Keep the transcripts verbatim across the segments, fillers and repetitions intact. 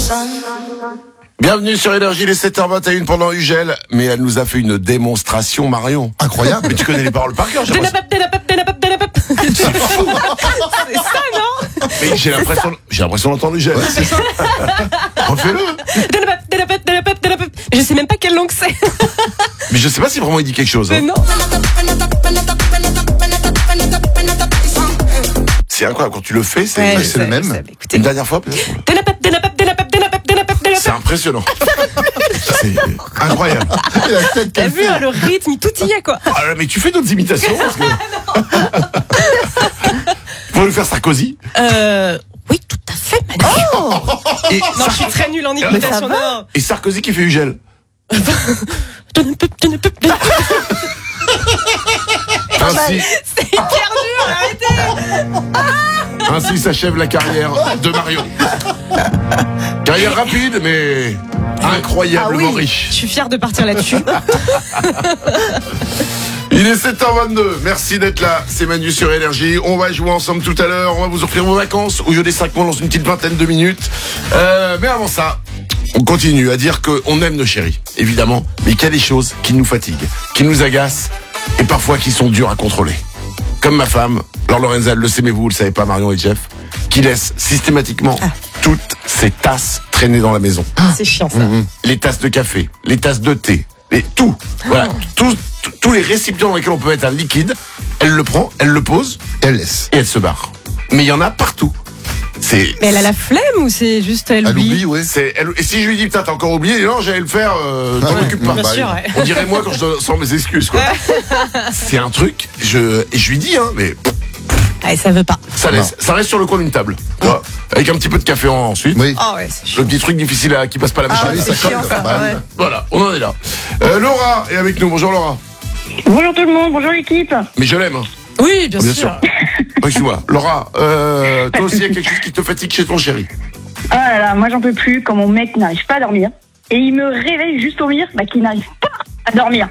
Bienvenue sur Énergie, les sept heures vingt et une pendant Ugel, mais elle nous a fait une démonstration, Marion. Incroyable. Mais tu connais les paroles par cœur, j'ai l'impression. C'est ça, non? Mais j'ai l'impression, j'ai l'impression d'entendre Ugel. Ouais, c'est ça. Refais-le. Je sais même pas quelle langue c'est. Mais je sais pas si vraiment il dit quelque chose. Mais Hein. non. C'est incroyable, quand tu le fais, c'est, Ouais, c'est je le sais, même. je sais, écoutez. Une dernière fois, peut-être. C'est impressionnant. C'est incroyable. T'as vu, hein, le rythme, il tout y est, quoi. Ah, mais tu fais d'autres imitations parce que... Tu pourrais nous faire Sarkozy. Euh, oui, tout à fait, Manu. Et, Non, je suis très nulle en imitation. Non. et Sarkozy qui fait Ugel. Ainsi, C'est hyper dur, arrêtez. ainsi s'achève la carrière de Marion. Carrière rapide, mais incroyablement Ah oui, riche. je suis fière de partir là-dessus. Il est sept heures vingt-deux, merci d'être là, c'est Manu sur Énergie. On va jouer ensemble tout à l'heure, on va vous offrir vos vacances au lieu des cinq mois dans une petite vingtaine de minutes. Euh, mais avant ça, on continue à dire qu'on aime nos chéris, évidemment, mais qu'il y a des choses qui nous fatiguent, qui nous agacent et parfois qui sont dures à contrôler. Comme ma femme, Laure Lorenza, elle le sait mais vous, vous le savez pas, Marion et Jeff, qui laisse systématiquement toutes ses tasses traîner dans la maison. C'est chiant, ça. Mmh. Les tasses de café, les tasses de thé, et tout. Voilà, tous, tous- tous les récipients dans lesquels on peut mettre un liquide, elle le prend, elle le pose Elle laisse. et elle se barre. Mais il y en a partout. C'est, Mais elle a la flemme ou c'est juste elle Elle oublie? oublie, ouais. c'est, elle- et si je lui dis putain t'as encore oublié, non j'allais le faire, euh, t'en Ah ouais, occupe pas. bien Bien sûr, ouais. On dirait moi quand je donne- sors mes excuses quoi. C'est un truc, je, et je lui dis hein, mais Ah, ça veut pas. ça laisse, ça reste sur le coin d'une table, tu vois, avec un petit peu de café en- ensuite. Oui. Ah ouais, c'est chiant. Le petit truc difficile à, qui passe pas la machine. Ah oui, c'est ça chiant, colle. ça, Bah, ouais. Voilà, on en est là. Euh, Laura est avec nous. Bonjour Laura. Bonjour tout le monde, bonjour l'équipe. Mais je l'aime. hein. Oui, bien, Bien sûr. sûr. Excuse-moi. Laura, euh, toi aussi il y a quelque chose qui te fatigue chez ton chéri. Ah là là, moi j'en peux plus quand mon mec n'arrive pas à dormir. Et il me réveille juste au rire, bah qu'il n'arrive pas à dormir.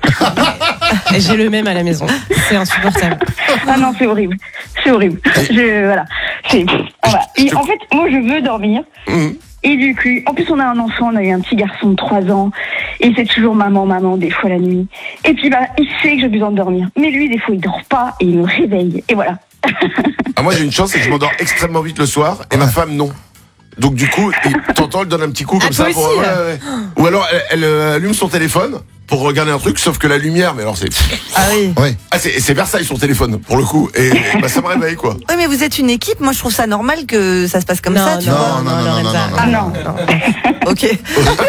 Et j'ai le même à la maison. C'est insupportable. Ah non, c'est horrible. C'est horrible. Je, voilà. C'est, voilà. Et en fait, moi je veux dormir. Mmh. Et du coup, en plus on a un enfant, on a eu un petit garçon de trois ans. Et c'est toujours maman, maman, des fois la nuit. Et puis bah, il sait que j'ai besoin de dormir. Mais lui, des fois, il dort pas et il me réveille. Et voilà. Ah, moi j'ai une chance, c'est que je m'endors extrêmement vite le soir et ma femme non. Donc du coup, il- t'entends, elle donne un petit coup comme Ah, ça. toi Pour, aussi, ouais, là. ouais. Ou alors elle, elle, euh, allume son téléphone pour regarder un truc, sauf que la lumière, mais alors c'est... Ah oui. Ouais. Ah, c'est, c'est Versailles son téléphone, pour le coup. Et bah, ça me réveille quoi. Oui, mais vous êtes une équipe. Moi, je trouve ça normal que ça se passe comme Non, ça, tu non, vois. non, non, non, Lorenza. non, Ah non. Ok.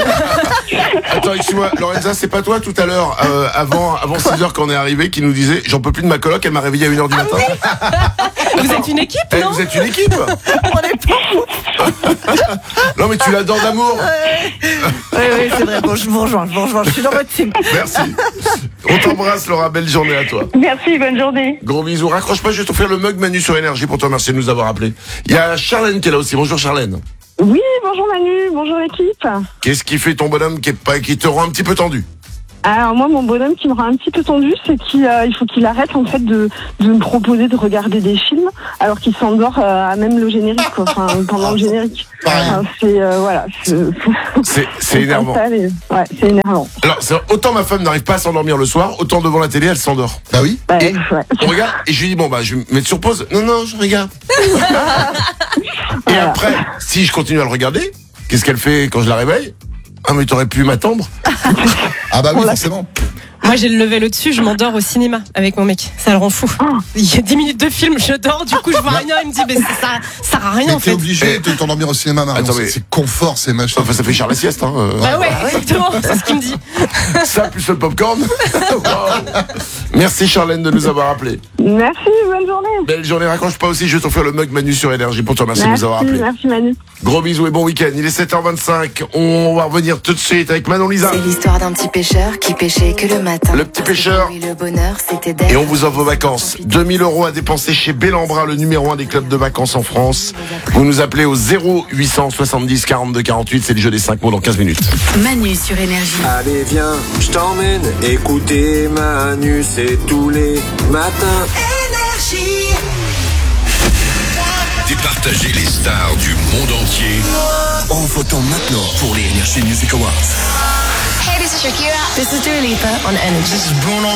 Attends, excuse-moi, Lorenza, c'est pas toi tout à l'heure, euh, avant, avant six heures qu'on est arrivé, qui nous disait j'en peux plus de ma coloc, elle m'a réveillé à une heure du matin. Vous êtes une équipe, Eh, non? vous êtes une équipe. On est pas. Non mais tu l'adores d'amour. Oui, oui, c'est vrai. Bon, je vous rejoins, je vous rejoins. Je suis dans votre team. Merci. On t'embrasse Laura, belle journée à toi. Merci, bonne journée. Gros bisous, raccroche pas, je vais t'offrir le mug Manu sur Énergie pour te remercier de nous avoir appelés. Il y a Charlène qui est là aussi, bonjour Charlène. Oui, bonjour Manu, bonjour l'équipe. Qu'est-ce qui fait ton bonhomme qui, est pas, qui te rend un petit peu tendu? Alors moi, mon bonhomme qui me rend un petit peu tendu, c'est qu'il euh, il faut qu'il arrête en fait de, de me proposer de regarder des films alors qu'il s'endort euh, à même le générique, quoi. Enfin, pendant le générique. Enfin, c'est euh, voilà. C'est, C'est, c'est énervant. Ouais, c'est énervant. Alors, c'est, autant ma femme n'arrive pas à s'endormir le soir, autant devant la télé, elle s'endort. Bah oui. Ouais, Et ouais. on regarde, et je lui dis, bon, bah, je vais me mettre sur pause. Non, non, je regarde. Et Voilà. après, si je continue à le regarder, qu'est-ce qu'elle fait quand je la réveille? Ah, mais t'aurais pu m'attendre. Ah bah oui, forcément. Moi, j'ai le level au-dessus, je m'endors au cinéma avec mon mec. Ça le rend fou. Il y a dix minutes de film, je dors, du coup, je vois rien. Il me dit, mais ça, ça sert à rien, Mais en t'es fait. obligé de t'endormir au cinéma, Marion. Attends, C'est- mais- C'est confort, c'est machin. Enfin, ça fait cher la sieste, hein. euh. Bah ouais, exactement, c'est ce qu'il me dit. Ça, plus le popcorn. Wow. Merci Charlène de nous avoir appelés. Merci, bonne journée. Belle journée, raccroche pas aussi, je vais t'offrir le mug Manu sur Énergie pour te remercier de nous avoir appelés. merci Manu. Gros bisous et bon week-end, il est sept heures vingt-cinq, on va revenir tout de suite avec Manon Lisa. C'est l'histoire d'un petit pêcheur qui pêchait que le matin. Le petit pêcheur. Et le bonheur, c'était d'être. Et on vous offre vos vacances. deux mille euros à dépenser chez Bellambra, le numéro un des clubs de vacances en France. Vous nous appelez au zéro huit cent soixante-dix quarante-deux quarante-huit, c'est le jeu des cinq mots dans quinze minutes. Manu sur Énergie. Allez viens, je t'emmène écouter Manu, c'est tous les matins. Départ partager les stars du monde entier en votant maintenant pour les Energy Music Awards. Hey, this is Shakira. This is Dua Lipa on Energy. This is Bruno